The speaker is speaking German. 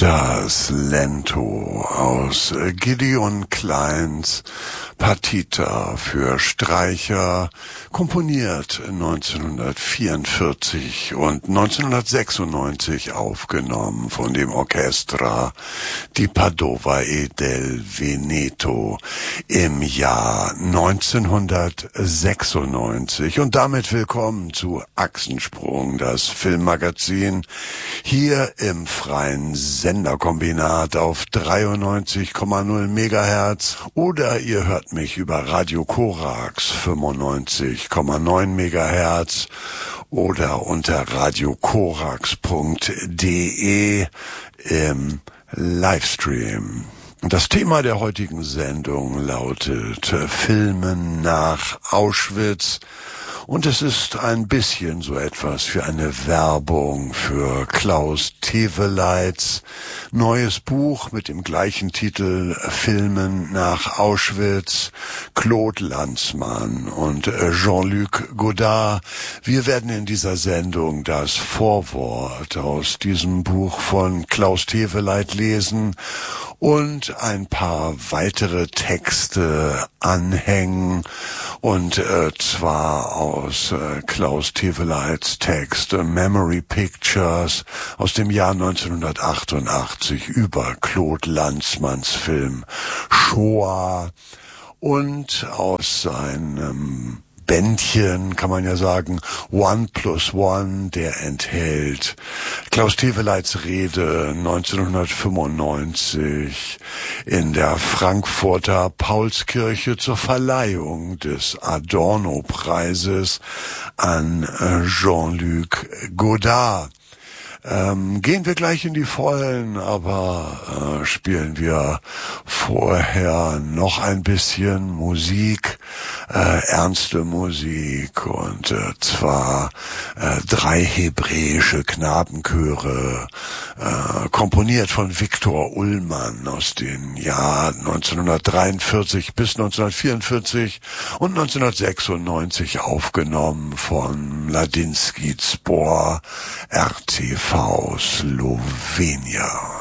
Das Lento aus Gideon Kleins Partita für Streicher, komponiert 1944 und 1996 aufgenommen von dem Orchestra di Padova e del Veneto im Jahr 1996. Und damit willkommen zu Achsensprung, das Filmmagazin, hier im freien Senderkombinat auf 93,0 Megahertz oder ihr hört mich über Radio Korax 95,9 Megahertz oder unter radiokorax.de im Livestream. Das Thema der heutigen Sendung lautet Filmen nach Auschwitz. Und es ist ein bisschen so etwas für eine Werbung für Klaus Teweleits neues Buch mit dem gleichen Titel Filmen nach Auschwitz, Claude Lanzmann und Jean-Luc Godard. Wir werden in dieser Sendung das Vorwort aus diesem Buch von Klaus Teweleit lesen und ein paar weitere Texte anhängen, und zwar aus Klaus Teweleits Text Memory Pictures aus dem Jahr 1988 über Claude Lanzmanns Film Shoah und aus seinem Bändchen, kann man ja sagen, 1+1, der enthält Klaus Teweleits Rede 1995 in der Frankfurter Paulskirche zur Verleihung des Adorno-Preises an Jean-Luc Godard. Gehen wir gleich in die Vollen, aber spielen wir vorher noch ein bisschen Musik, ernste Musik, und zwar 3 hebräische Knabenchöre, komponiert von Viktor Ullmann aus den Jahren 1943 bis 1944 und 1996 aufgenommen von Mladinský Zbor RTV Slowenien.